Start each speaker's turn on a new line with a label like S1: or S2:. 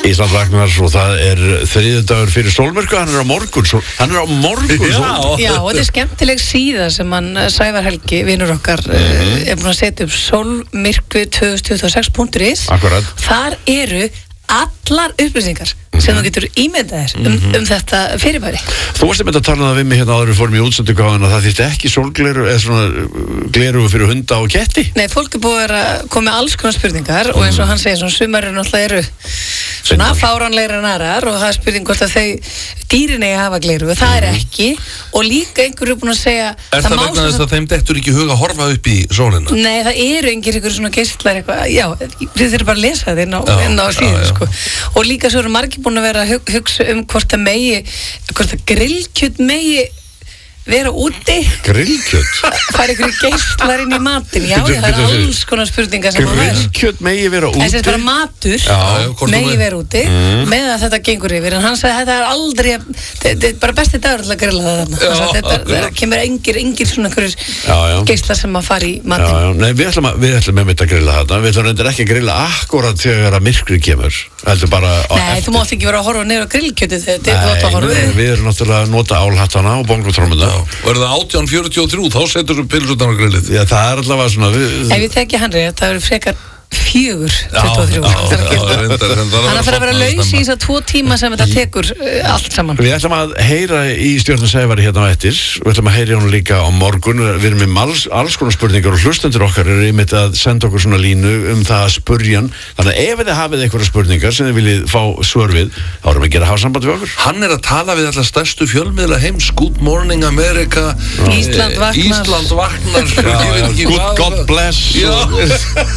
S1: Ísland vaknar og það þriðjudagur fyrir sólmyrkva, hann á morgun
S2: Já, og þetta skemmtileg síða sem hann Sævar Helgi, vinur okkar búin að setja upp solmyrkvi2026.is.
S1: Akkurat.
S2: Þar eru allar upplýsingar sem þú getur ímyndað þér um þetta fyrirbæri.
S1: Þú varst að tala við mig hérna áður við fórum í útsendingu á hann að það þýtti ekki sólgleru eða svona gleru fyrir hunda og ketti.
S2: Nei, fólk búið að koma með alls konar spurningar og eins og hann segir, svona sumar náttúrulega eru svona fáránlegri en aðrar og það spurning hvort að dýrin eigi að hafa gleru og það ekki og líka einhverju búin að segja
S3: það vegna þess að þeim dettur ekki hug að horfa upp í sólina?
S2: Nei, það eru einhverjir svona geislar eitthvað, já, þið þurfum bara að lesa það inn á síðan, sko. Og líka svo eru margir búin að vera að hugsa hvort að grillkjöt megi vera úti.
S1: Grillkjöt?
S2: Það einhverju geislar inn í matinn. Já, það alls konar spurningar sem
S1: grillkjöt megi vera úti?
S2: Þessi bara matur megi vera úti með að þetta gengur yfir, en hann sagði þetta aldrei, þetta bara besti dagur til að grilla það þarna. Það kemur engir svona einhverjur geislar sem að fara í matinn.
S1: Nei, við ætlum með mitt að grilla þarna. Við ætlum reyndar ekki að grilla akkurat þegar að myrkrið kemur.
S2: Nei, þú mátt ekki vera að horfa niður á grillkjötið þegar
S1: við erum náttúrulega að nota álhattana og bongotrómuna.
S3: Og það 18:43, þá setur þú pilsutan á grillið.
S1: Já, það allavega svona
S2: Ef ég þekki hann rétt, það verður frekar 4:23. Þannig að það að vera laus í þess að 2 tíma sem þetta tekur allt saman.
S1: Við ætlum að heyra í Stjörnu Sævari hérna á eftir. Við ætlum að heyra í hún líka á morgun. Við erum með alls konar spurningar og hlustendur okkar eru einmitt að senda okkur svona línu það að spurja hann. Þannig að ef þið hafið einhverja spurningar sem þið viljið fá svör við, þá erum við að gera hafsamband við okkur.
S3: Hann að tala við allar stærstu fjölmiðla heims. Good morning America,
S2: Ísland vaknar.
S3: God bless.